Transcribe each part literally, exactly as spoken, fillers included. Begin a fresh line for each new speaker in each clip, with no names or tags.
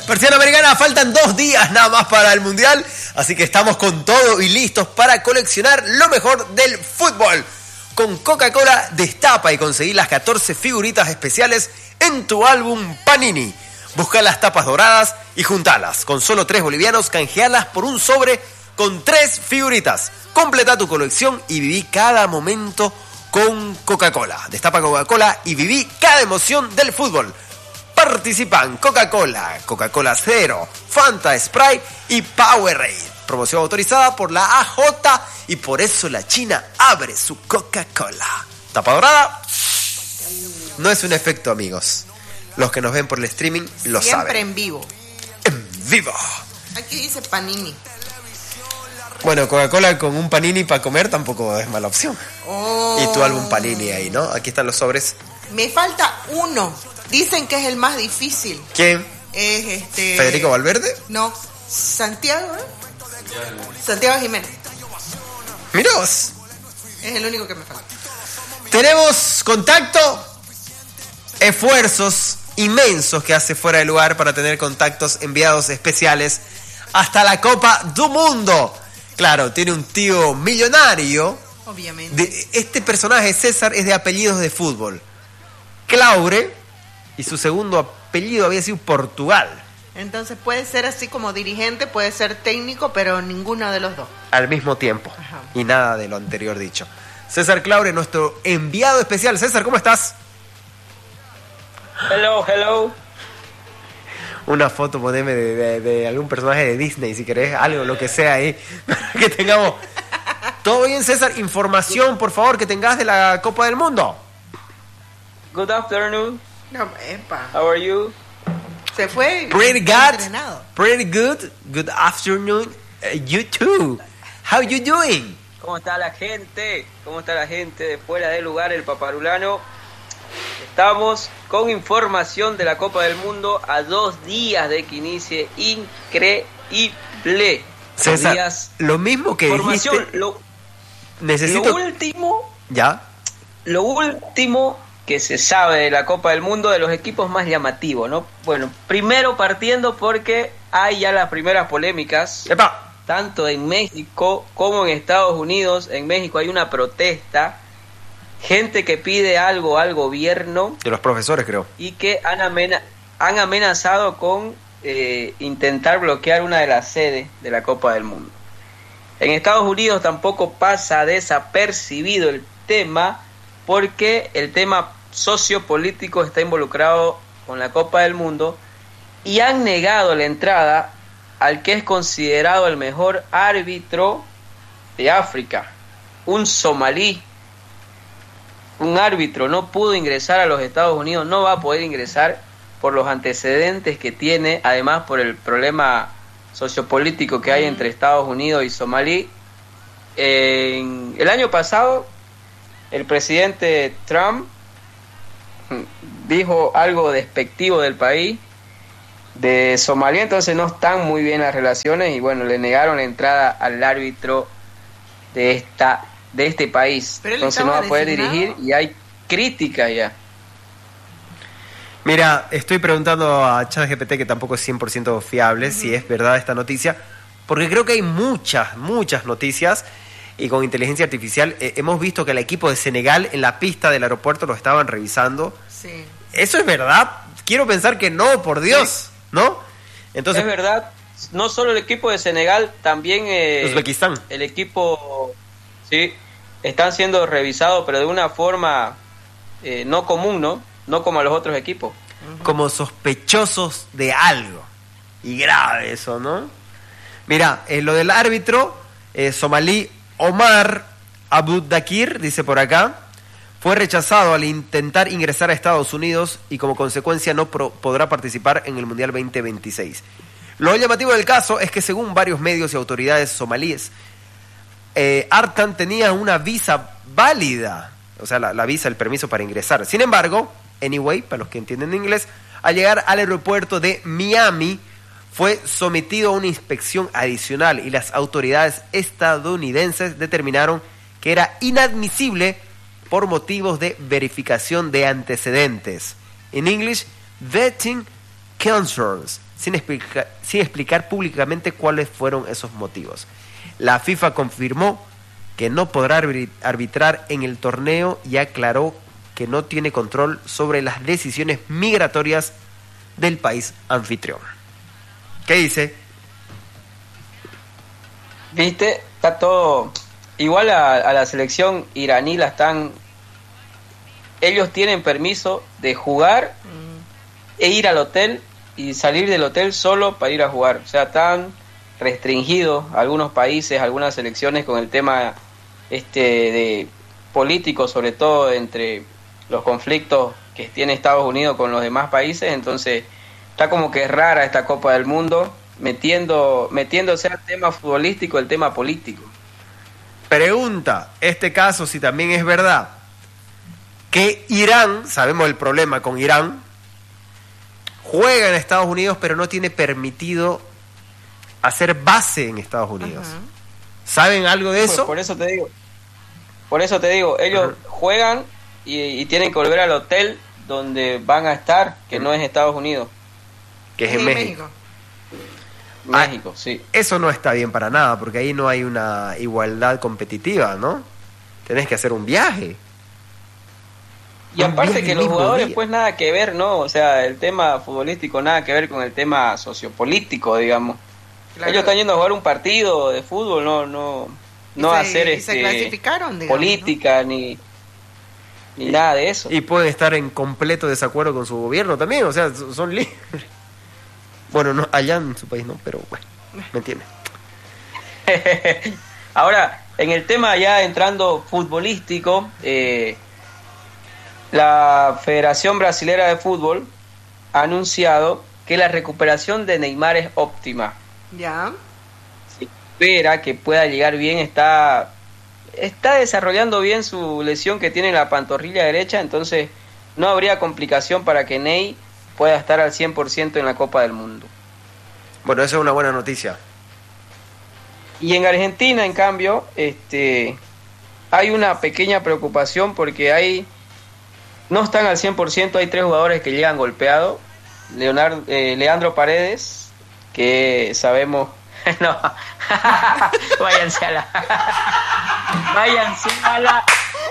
Persiana Americana, faltan dos días nada más para el Mundial, así que estamos con todo y listos para coleccionar lo mejor del fútbol. Con Coca-Cola, destapa y conseguí las catorce figuritas especiales en tu álbum Panini. Busca las tapas doradas y juntalas. Con solo tres bolivianos, canjealas por un sobre con tres figuritas. Completa tu colección y viví cada momento con Coca-Cola. Destapa Coca-Cola y viví cada emoción del fútbol. Participan Coca-Cola, Coca-Cola Cero, Fanta Sprite y Powerade. Promoción autorizada por la A J y por eso la China abre su Coca-Cola. Tapa dorada. No es un efecto, amigos. Los que nos ven por el streaming lo
Siempre
saben.
Siempre en vivo.
En vivo.
Aquí dice Panini.
Bueno, Coca-Cola con un Panini para comer tampoco es mala opción.
Oh.
Y tu álbum Panini ahí, ¿no? Aquí están los sobres.
Me falta uno. Dicen que es el más difícil.
¿Quién?
Es este...
¿Federico Valverde?
No, Santiago, ¿eh? Santiago Jiménez.
Mirá vos.
Es el único que me falta.
Tenemos contacto, esfuerzos inmensos que hace fuera de lugar para tener contactos enviados especiales hasta la Copa do Mundo. Claro, tiene un tío millonario.
Obviamente.
De, este personaje, César, es de apellidos de fútbol. Claure, y su segundo apellido había sido Portugal.
Entonces puede ser así como dirigente, puede ser técnico, pero ninguno de los dos.
Al mismo tiempo.
Ajá.
Y nada de lo anterior dicho. César Claure, nuestro enviado especial. César, ¿cómo estás?
Hello, hello.
Una foto, poneme de, de, de algún personaje de Disney, si querés, algo, lo que sea ahí, para que tengamos... ¿Todo bien, César? Información, por favor, que tengas de la Copa del Mundo.
Good afternoon.
No, epa.
How are you?
Se fue.
Pretty good.
Entrenado.
Pretty good. Good afternoon. Uh, you too. How you doing?
¿Cómo está la gente? ¿Cómo está la gente de fuera del lugar, el Paparulano? Estamos con información de la Copa del Mundo a dos días de que inicie. Increíble.
César,
días.
Lo mismo que
Información,
dijiste.
lo,
Necesito...
lo último...
¿Ya?
Lo último que se sabe de la Copa del Mundo, de los equipos más llamativos, ¿no? Bueno, primero partiendo porque hay ya las primeras polémicas,
¡Epa!
tanto en México como en Estados Unidos. En México hay una protesta, gente que pide algo al gobierno
De los profesores, creo.
y que han, amena- han amenazado con eh, intentar bloquear una de las sedes de la Copa del Mundo. En Estados Unidos tampoco pasa desapercibido el tema, porque el tema sociopolítico está involucrado con la Copa del Mundo y han negado la entrada al que es considerado el mejor árbitro de África, un somalí. Un árbitro no pudo ingresar a los Estados Unidos, no va a poder ingresar por los antecedentes que tiene, además por el problema sociopolítico que hay entre Estados Unidos y Somalí. En el año pasado el presidente Trump dijo algo despectivo del país, de Somalia, entonces no están muy bien las relaciones y bueno, le negaron la entrada al árbitro de esta de este país.
Pero él
entonces no va a poder
designado.
dirigir y hay crítica ya.
Mira, estoy preguntando a ChatGPT, que tampoco es cien por ciento fiable, uh-huh. si es verdad esta noticia, porque creo que hay muchas, muchas noticias. Y con inteligencia artificial eh, hemos visto que el equipo de Senegal en la pista del aeropuerto lo estaban revisando.
Sí.
¿Eso es verdad? Quiero pensar que no, por Dios, sí. ¿No? Entonces,
es verdad, no solo el equipo de Senegal, también eh,
Uzbekistán.
El equipo, sí, están siendo revisados, pero de una forma eh, no común, ¿no? No como a los otros equipos.
Como sospechosos de algo. Y grave eso, ¿no? Mira, eh, lo del árbitro eh, somalí Omar Abudakir, dice por acá, fue rechazado al intentar ingresar a Estados Unidos y como consecuencia no pro- podrá participar en el Mundial veinte veintiséis. Lo llamativo del caso es que según varios medios y autoridades somalíes, eh, Artan tenía una visa válida, o sea, la, la visa, el permiso para ingresar. Sin embargo, anyway, para los que entienden inglés, al llegar al aeropuerto de Miami, fue sometido a una inspección adicional y las autoridades estadounidenses determinaron que era inadmisible por motivos de verificación de antecedentes. En English, vetting concerns. sin, explica, sin explicar públicamente cuáles fueron esos motivos. La FIFA confirmó que no podrá arbitrar en el torneo y aclaró que no tiene control sobre las decisiones migratorias del país anfitrión. ¿Qué dice?
Viste, está todo igual a, a la selección iraní. La están, ellos tienen permiso de jugar mm. e ir al hotel y salir del hotel solo para ir a jugar. O sea, están restringidos algunos países, algunas selecciones con el tema este de político, sobre todo entre los conflictos que tiene Estados Unidos con los demás países. Entonces está como que rara esta Copa del Mundo, metiendo metiéndose al tema futbolístico el tema político.
Pregunta, este caso si también es verdad que Irán, sabemos el problema con Irán, juega en Estados Unidos pero no tiene permitido hacer base en Estados Unidos. Uh-huh. ¿Saben algo de eso?
Por, por eso te digo, por eso te digo, ellos uh-huh. juegan y, y tienen que volver al hotel donde van a estar, que uh-huh. no es Estados Unidos,
que es en, en México.
México,
ah,
sí.
Eso no está bien para nada, porque ahí no hay una igualdad competitiva, ¿no? Tenés que hacer un viaje.
Y un aparte que los jugadores día. Pues nada que ver, ¿no? O sea, el tema futbolístico nada que ver con el tema sociopolítico, digamos. Claro. Ellos están yendo a jugar un partido de fútbol, no no no
se,
hacer
y
este
se clasificaron, digamos,
política, ¿no? ni ni y, nada de eso.
Y pueden estar en completo desacuerdo con su gobierno también, o sea, son libres. Bueno, no, allá en su país no, pero bueno, ¿me entiendes?
Ahora, en el tema ya entrando futbolístico, eh, la Federación Brasilera de Fútbol ha anunciado que la recuperación de Neymar es óptima.
Ya.
Se espera que pueda llegar bien, está, está desarrollando bien su lesión que tiene en la pantorrilla derecha, entonces no habría complicación para que Ney pueda estar al cien por ciento en la Copa del Mundo.
Bueno, esa es una buena noticia.
Y en Argentina, en cambio, este, hay una pequeña preocupación porque hay, no están al cien por ciento, hay tres jugadores que llegan golpeados. Leonardo, eh, Leandro Paredes, que sabemos... no, váyanse a la... váyanse a la...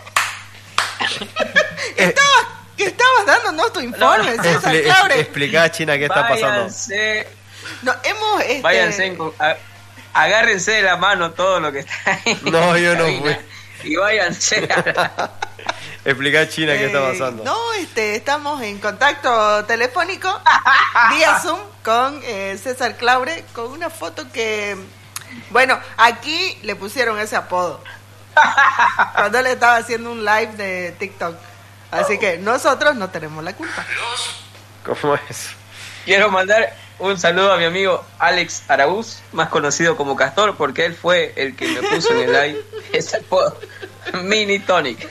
Estabas, ¿qué estabas dándonos tu informe, no, César Expli- Claure?
Explica, China, qué está
váyanse,
pasando.
No, hemos... Este...
Váyanse, a, agárrense de la mano todo lo que está ahí.
No, yo no fui.
Y váyanse a la...
Explica, China, qué eh, está pasando.
No, este, estamos en contacto telefónico vía Zoom con eh, César Claure, con una foto que, bueno, aquí le pusieron ese apodo cuando le estaba haciendo un live de TikTok. Así que nosotros no tenemos la culpa.
¿Cómo es?
Quiero mandar un saludo a mi amigo Alex Araúz, más conocido como Castor, porque él fue el que me puso en el live ese apodo. Mini Tonic.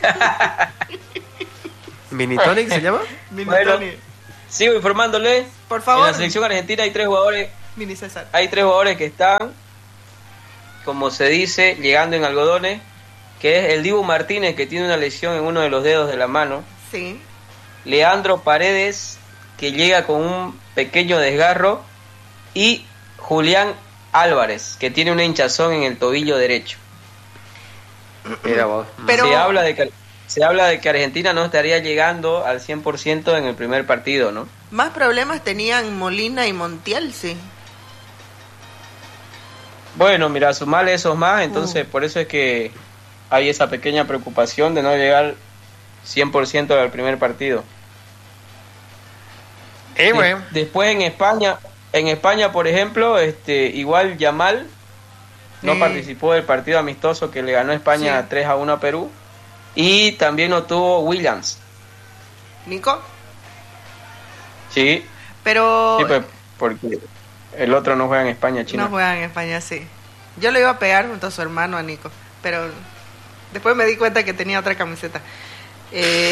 ¿Mini Tonic se llama?
Mini
bueno,
Tonic.
Sigo informándole.
Por favor.
En la selección argentina hay tres jugadores.
Mini César.
Hay tres jugadores que están, como se dice, llegando en algodones, que es el Dibu Martínez, que tiene una lesión en uno de los dedos de la mano.
Sí.
Leandro Paredes, que llega con un pequeño desgarro, y Julián Álvarez, que tiene una hinchazón en el tobillo derecho.
Mira vos.
Pero... Se habla de que se habla de que Argentina no estaría llegando al cien por ciento en el primer partido, ¿no?
Más problemas tenían Molina y Montiel, sí.
Bueno, mira, sumarle esos más, entonces uh. por eso es que hay esa pequeña preocupación de no llegar cien por ciento al primer partido.
Eh, bueno.
De, después en España, en España, por ejemplo, este igual Yamal no sí. participó del partido amistoso que le ganó España sí. tres a uno a Perú, y también no tuvo Williams.
¿Nico?
Sí.
Pero...
Sí, pues, porque el otro no juega en España, China.
No juega en España, sí. Yo le iba a pegar junto a su hermano, a Nico, pero después me di cuenta que tenía otra camiseta. Eh...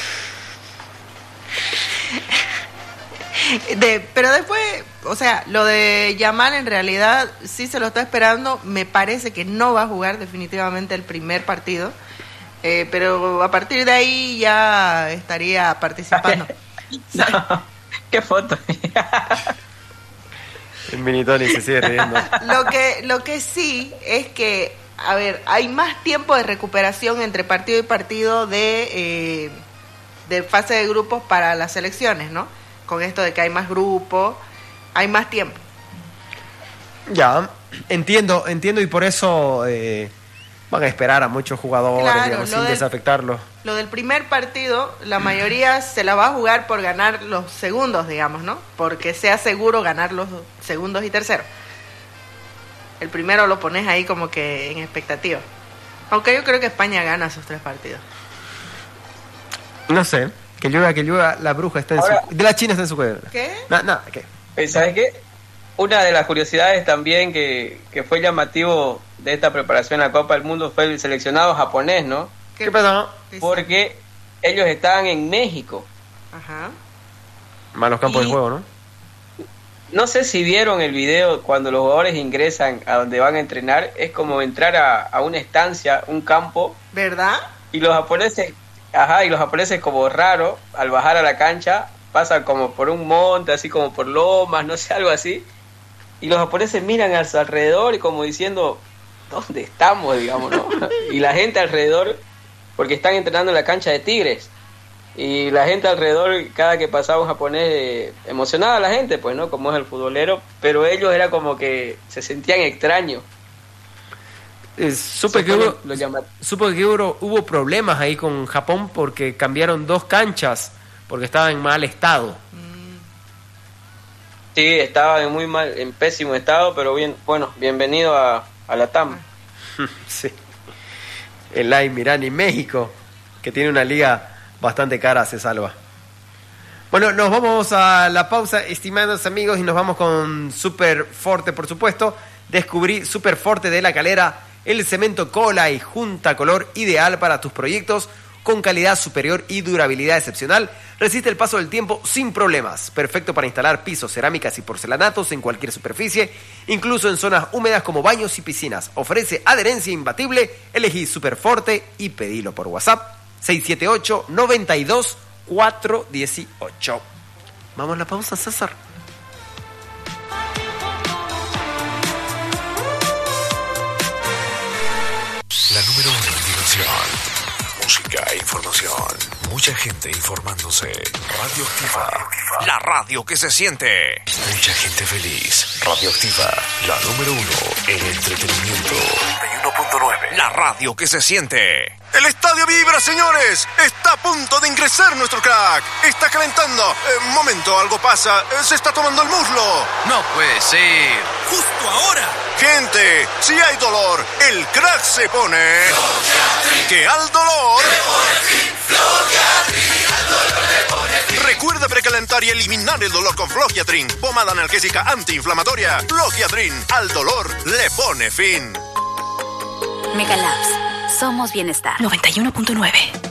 De, pero después, o sea, lo de Yamal en realidad sí se lo está esperando. Me parece que no va a jugar definitivamente el primer partido, eh, pero a partir de ahí ya estaría participando.
No, qué foto.
El mini Tony se sigue riendo.
Lo que, lo que sí es que, a ver, hay más tiempo de recuperación entre partido y partido de, eh, de fase de grupos para las selecciones, ¿no? Con esto de que hay más grupos, hay más tiempo.
Ya, entiendo, entiendo y por eso eh, van a esperar a muchos jugadores,
Claro,
digamos,
lo
sin
del-
desafectarlos.
Lo del primer partido, la mayoría se la va a jugar por ganar los segundos, digamos, ¿no? Porque sea seguro ganar los segundos y terceros. El primero lo pones ahí como que en expectativa. Aunque yo creo que España gana esos tres partidos.
No sé, que llueva, que llueva, la bruja está en
Ahora-
su... De la China está en su cueva.
¿Qué?
Nada, nada, ¿qué?
Eh, ¿Sabes qué? Una de las curiosidades también que, que fue llamativo de esta preparación en la Copa del Mundo fue el seleccionado japonés, ¿no?
¿Qué pasó?
Dice-
Porque ellos estaban en México.
Ajá.
Malos campos
Y-
de juego, ¿no?
No sé si vieron el video cuando los jugadores ingresan a donde van a entrenar. Es como entrar a, a una estancia, un campo,
¿Verdad?
y los japoneses, ajá, y los japoneses como raro, al bajar a la cancha, pasan como por un monte, así como por lomas, no sé, algo así. Y los japoneses miran a su alrededor y como diciendo, ¿dónde estamos, digamos, no? Y la gente alrededor, porque están entrenando en la cancha de Tigres. Y la gente alrededor, cada que pasaba un japonés, eh, emocionaba a la gente, pues, ¿no? Como es el futbolero, pero ellos era como que se sentían extraños.
Eh, supe
Eso
que,
fue
hubo,
lo- lo llama-
supe que hubo, hubo problemas ahí con Japón porque cambiaron dos canchas porque estaban en mal estado.
Sí, estaba en muy mal, en pésimo estado, pero bien, bueno, bienvenido a, a la T A M.
Sí. El A I Mirani México, que tiene una liga bastante cara, se salva. Bueno, nos vamos a la pausa, estimados amigos, y nos vamos con Super Forte, por supuesto. Descubrí Super Forte de La Calera, el cemento cola y junta color ideal para tus proyectos, con calidad superior y durabilidad excepcional. Resiste el paso del tiempo sin problemas. Perfecto para instalar pisos, cerámicas y porcelanatos en cualquier superficie, incluso en zonas húmedas como baños y piscinas. Ofrece adherencia imbatible. Elegí Superforte y pedilo por WhatsApp seis siete ocho, nueve dos, cuatro uno ocho. Vamos a la pausa, César.
La número uno en diversión, música e información. Mucha gente informándose. Radioactiva, la radio que se siente. Mucha gente feliz. Radioactiva, la número uno en entretenimiento. noventa y uno punto nueve. La radio que se siente.
El estadio vibra, señores. Está a punto de ingresar nuestro crack. Está calentando. Eh, momento, algo pasa. Eh, se está tomando el muslo.
No puede ser. Justo ahora.
Gente, si hay dolor, el crack se pone. Que al dolor. Recuerda precalentar y eliminar el dolor con Flogiatrin, pomada analgésica antiinflamatoria. Flogiatrin, al dolor le pone fin.
Megalabs. Somos bienestar.
noventa y uno punto nueve.